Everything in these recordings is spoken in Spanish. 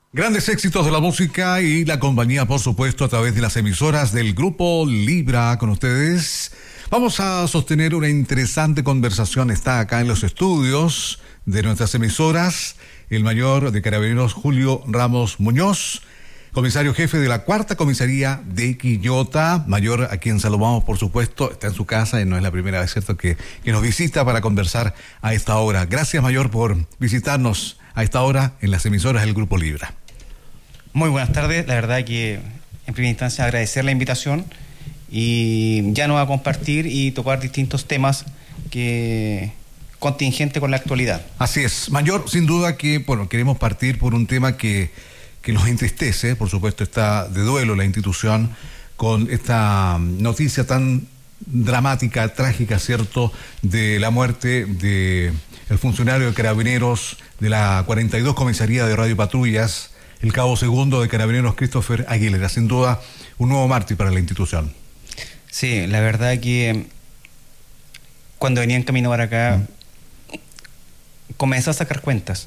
Grandes éxitos de la música y la compañía, por supuesto, a través de las emisoras del Grupo Libra con ustedes. Vamos a sostener una interesante conversación. Está acá en los estudios de nuestras emisoras el mayor de Carabineros Julio Ramos Muñoz, comisario jefe de la Cuarta Comisaría de Quillota. Mayor, a quien saludamos, por supuesto, está en su casa y no es la primera vez, ¿cierto?, que nos visita para conversar a esta hora. Gracias, mayor, por visitarnos a esta hora en las emisoras del Grupo Libra. Muy buenas tardes. La verdad que en primera instancia agradecer la invitación y ya nos va a compartir y tocar distintos temas que contingente con la actualidad. Así es, mayor, sin duda que, bueno, queremos partir por un tema que nos entristece. Por supuesto, está de duelo la institución con esta noticia tan dramática, trágica, ¿cierto?, de la muerte de el funcionario de Carabineros de la 42 Comisaría de Radio Patrullas, el cabo segundo de Carabineros Christopher Aguilera. Sin duda, un nuevo mártir para la institución. Sí, la verdad que cuando venía en camino para acá, comencé a sacar cuentas.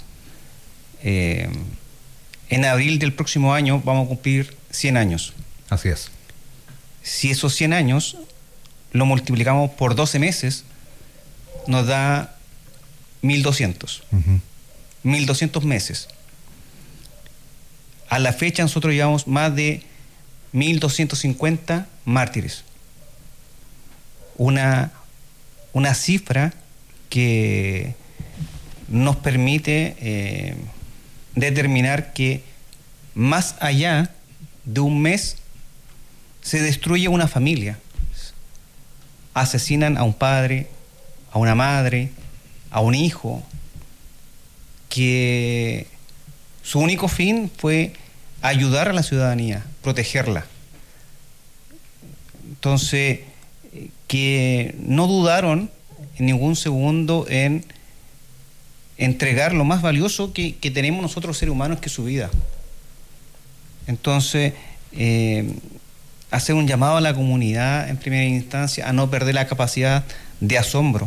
En abril del próximo año vamos a cumplir 100 años. Así es. Si esos 100 años lo multiplicamos por 12 meses, nos da 1.200. 1.200 meses. A la fecha nosotros llevamos más de 1.250 mártires. Una cifra que nos permite determinar que más allá de un mes se destruye una familia. Asesinan a un padre, a una madre, a un hijo, que su único fin fue ayudar a la ciudadanía, protegerla. Entonces, que no dudaron en ningún segundo en entregar lo más valioso que tenemos nosotros seres humanos, que es su vida. Entonces, hacer un llamado a la comunidad en primera instancia a no perder la capacidad de asombro.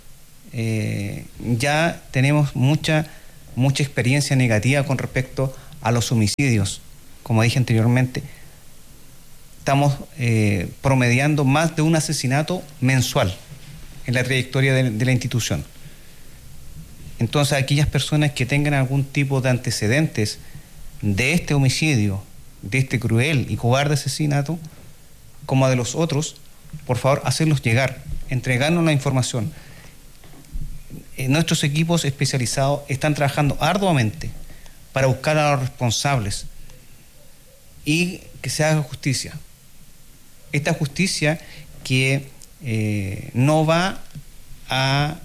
Ya tenemos mucha experiencia negativa con respecto a los homicidios. Como dije anteriormente, estamos promediando más de un asesinato mensual en la trayectoria de la institución. Entonces, aquellas personas que tengan algún tipo de antecedentes de este homicidio, de este cruel y cobarde asesinato, como de los otros, por favor, hacerlos llegar, entregarnos la información. Nuestros equipos especializados están trabajando arduamente para buscar a los responsables y que se haga justicia. Esta justicia que no va a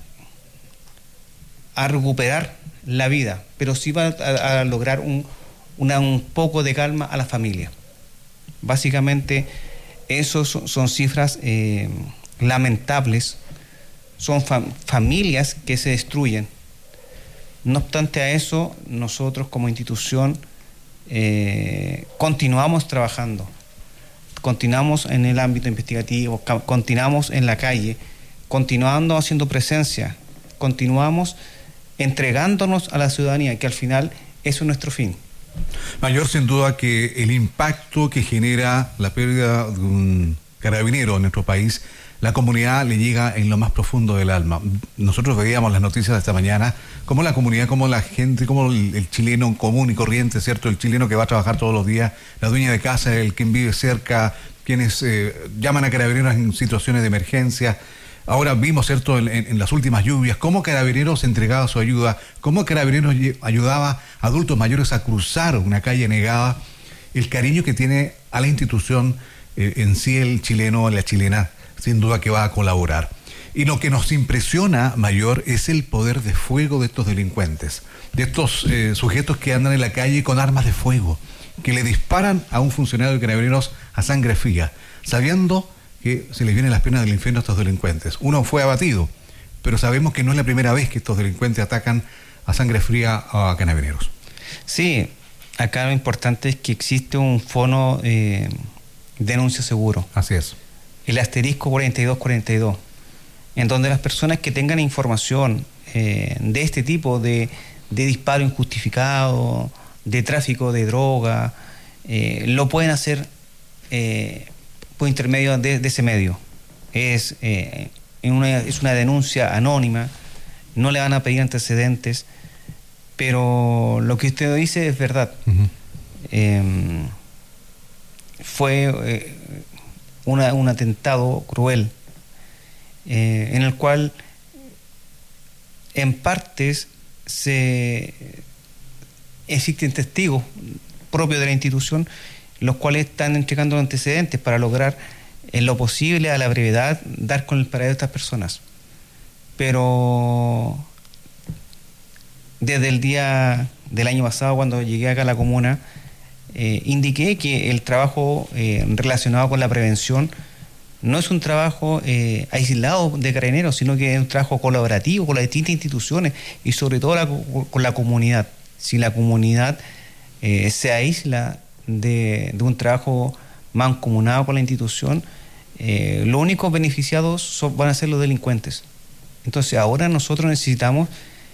recuperar la vida, pero sí va a lograr un poco de calma a la familia. Básicamente, esos son cifras lamentables, son familias que se destruyen. No obstante a eso, nosotros como institución continuamos trabajando, continuamos en el ámbito investigativo, continuamos en la calle, continuando haciendo presencia, continuamos entregándonos a la ciudadanía, que al final eso es nuestro fin. Mayor, sin duda que el impacto que genera la pérdida de un carabinero en nuestro país, la comunidad le llega en lo más profundo del alma. Nosotros veíamos las noticias de esta mañana, cómo la comunidad, cómo la gente, cómo el chileno común y corriente, ¿cierto?, el chileno que va a trabajar todos los días, la dueña de casa, el quien vive cerca, quienes llaman a carabineros en situaciones de emergencia. Ahora vimos, ¿cierto?, en las últimas lluvias, cómo Carabineros entregaba su ayuda, cómo Carabineros ayudaba a adultos mayores a cruzar una calle negada. El cariño que tiene a la institución en sí el chileno, la chilena, sin duda que va a colaborar. Y lo que nos impresiona, Mayor, es el poder de fuego de estos delincuentes, de estos sujetos que andan en la calle con armas de fuego, que le disparan a un funcionario de Carabineros a sangre fría, sabiendo que se les vienen las penas del infierno a estos delincuentes. Uno fue abatido, pero sabemos que no es la primera vez que estos delincuentes atacan a sangre fría a Carabineros. Sí, acá lo importante es que existe un fono denuncia seguro. Así es. El asterisco 4242, en donde las personas que tengan información de este tipo de disparo injustificado, de tráfico de droga, lo pueden hacer por intermedio de ese medio. Es una denuncia anónima, no le van a pedir antecedentes, pero lo que usted dice es verdad. Fue un atentado cruel, en el cual en partes existen testigos propios de la institución, los cuales están entregando antecedentes para lograr en lo posible, a la brevedad, dar con el paradero de estas personas. Pero desde el día del año pasado, cuando llegué acá a la comuna, indiqué que el trabajo relacionado con la prevención no es un trabajo aislado de Carabineros, sino que es un trabajo colaborativo con las distintas instituciones y sobre todo con la comunidad. Si la comunidad se aísla de un trabajo mancomunado con la institución, los únicos beneficiados van a ser los delincuentes. Entonces ahora nosotros necesitamos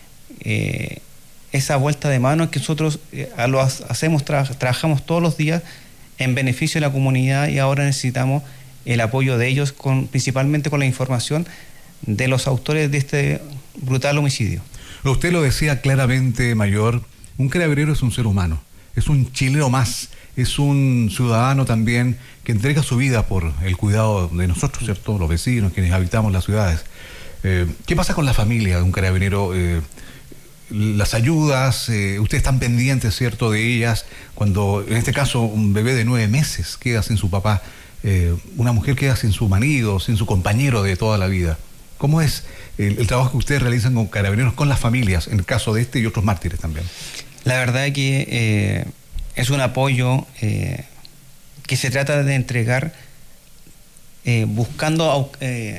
esa vuelta de mano que nosotros trabajamos todos los días en beneficio de la comunidad, y ahora necesitamos el apoyo de ellos, principalmente con la información de los autores de este brutal homicidio. Usted lo decía claramente, Mayor, un carabinero es un ser humano, es un chileno más, es un ciudadano también que entrega su vida por el cuidado de nosotros, ¿cierto?, los vecinos, quienes habitamos las ciudades. ¿Qué pasa con la familia de un carabinero? Las ayudas, ustedes están pendientes, ¿cierto?, de ellas, cuando en este caso un bebé de 9 meses queda sin su papá, una mujer queda sin su marido, sin su compañero de toda la vida. ¿Cómo es el trabajo que ustedes realizan con carabineros, con las familias, en el caso de este y otros mártires también? La verdad es que es un apoyo que se trata de entregar buscando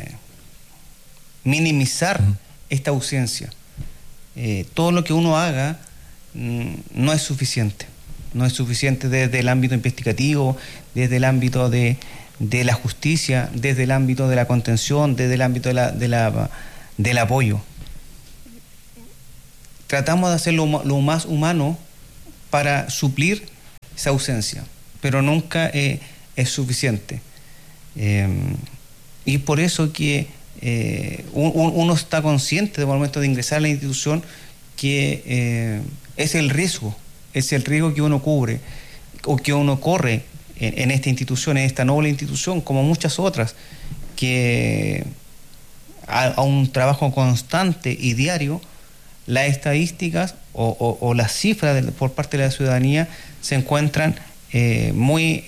minimizar esta ausencia. Todo lo que uno haga no es suficiente. No es suficiente desde el ámbito investigativo, desde el ámbito de la justicia, desde el ámbito de la contención, desde el ámbito del apoyo. Tratamos de hacer lo más humano para suplir esa ausencia, pero nunca es suficiente. Y por eso que uno está consciente del momento de ingresar a la institución que es el riesgo que uno cubre o que uno corre en esta institución, en esta noble institución, como muchas otras, que a un trabajo constante y diario, las estadísticas o las cifras por parte de la ciudadanía se encuentran muy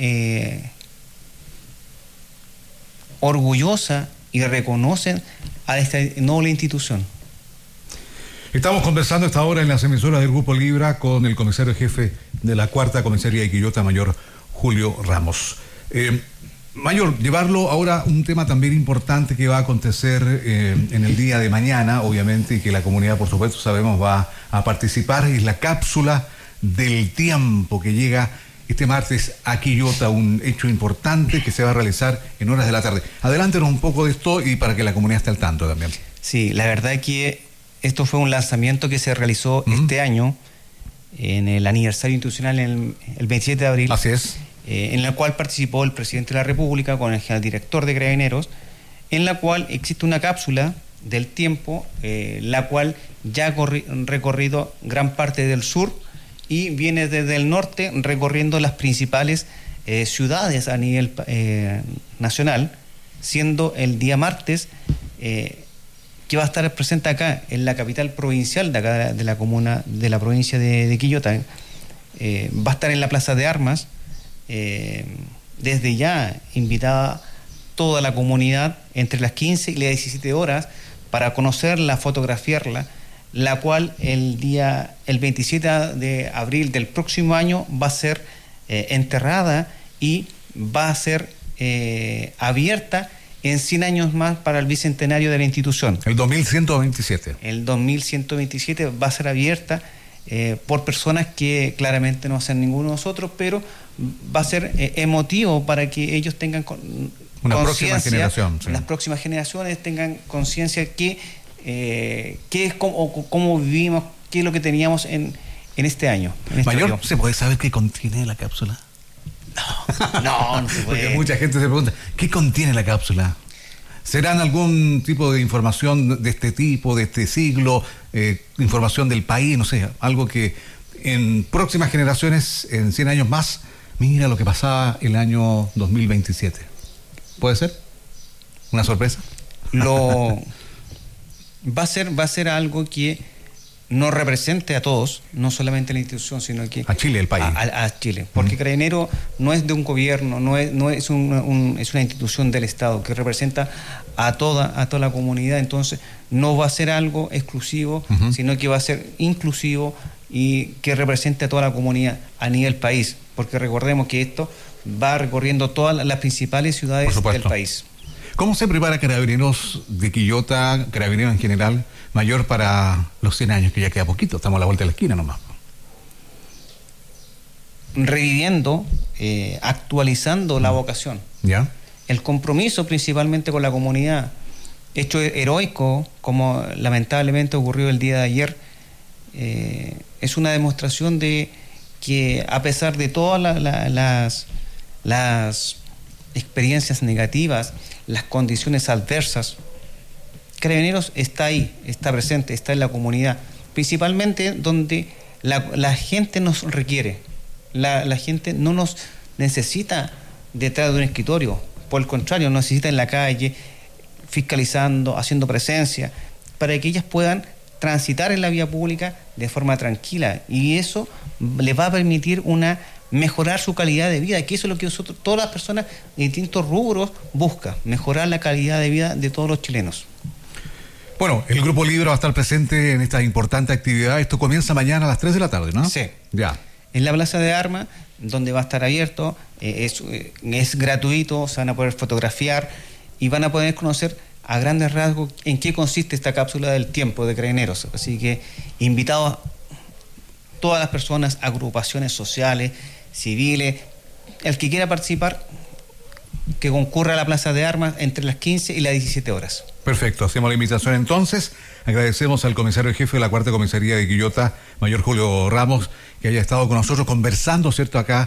orgullosas y reconocen a esta noble institución. Estamos conversando a esta hora en las emisoras del Grupo Libra con el comisario jefe de la 4ª Comisaría de Quillota, Mayor Julio Ramos. Mayor, llevarlo ahora un tema también importante que va a acontecer en el día de mañana, obviamente, y que la comunidad, por supuesto, sabemos va a participar, es la cápsula del tiempo que llega este martes a Quillota, un hecho importante que se va a realizar en horas de la tarde. Adelántenos un poco de esto y para que la comunidad esté al tanto también. Sí, la verdad es que esto fue un lanzamiento que se realizó este año en el aniversario institucional el 27 de abril. Así es. En la cual participó el presidente de la República con el general director de Carabineros, en la cual existe una cápsula del tiempo, la cual ya ha recorrido gran parte del sur y viene desde el norte recorriendo las principales ciudades a nivel nacional, siendo el día martes que va a estar presente acá en la capital provincial de acá de la comuna, de la provincia de Quillota. Va a estar en la Plaza de Armas. Desde ya invitada toda la comunidad entre las 15 y las 17 horas para conocerla, fotografiarla, la cual el 27 de abril del próximo año va a ser enterrada y va a ser abierta en 100 años más para el bicentenario de la institución. El 2127. El 2127 va a ser abierta por personas que claramente no hacen ninguno de nosotros, pero va a ser emotivo para que ellos tengan una próxima generación. Sí. Las próximas generaciones tengan conciencia qué es cómo vivimos, qué es lo que teníamos en en este año. Mayor, ¿se puede saber qué contiene la cápsula? No se puede. Porque mucha gente se pregunta, ¿qué contiene la cápsula? ¿Serán algún tipo de información de este tipo, de este siglo, información del país, no sé, algo que en próximas generaciones, en 100 años más, mira lo que pasaba el año 2027? ¿Puede ser? ¿Una sorpresa? Va a ser algo que nos represente a todos, no solamente a la institución, sino que a Chile, el país. A Chile, porque Carabineros no es de un gobierno, no es una institución del Estado que representa a toda la comunidad. Entonces no va a ser algo exclusivo, sino que va a ser inclusivo y que represente a toda la comunidad a nivel país, porque recordemos que esto va recorriendo todas las principales ciudades del país. ¿Cómo se prepara Carabineros de Quillota, Carabineros en general, Mayor, para los 100 años, que ya queda poquito, estamos a la vuelta de la esquina nomás? Reviviendo, actualizando la vocación. ¿Ya? El compromiso principalmente con la comunidad, hecho heroico, como lamentablemente ocurrió el día de ayer, es una demostración de que a pesar de todas las experiencias negativas, las condiciones adversas, Carabineros está ahí, está presente, está en la comunidad, principalmente donde la gente nos requiere. La gente no nos necesita detrás de un escritorio, por el contrario, nos necesita en la calle, fiscalizando, haciendo presencia, para que ellas puedan transitar en la vía pública de forma tranquila, y eso les va a permitir mejorar su calidad de vida, que eso es lo que nosotros, todas las personas de distintos rubros, buscan, mejorar la calidad de vida de todos los chilenos. Bueno, el Grupo Libro va a estar presente en esta importante actividad. Esto comienza mañana a las 3 de la tarde, ¿no? Sí. Ya. En la Plaza de Armas, donde va a estar abierto, es gratuito, se van a poder fotografiar y van a poder conocer a grandes rasgos en qué consiste esta cápsula del tiempo de Carabineros. Así que invitados todas las personas, agrupaciones sociales, civiles, el que quiera participar, que concurra a la Plaza de Armas entre las 15 y las 17 horas. Perfecto, hacemos la invitación entonces. Agradecemos al comisario jefe de la Cuarta Comisaría de Quillota, Mayor Julio Ramos, que haya estado con nosotros conversando, ¿cierto?, acá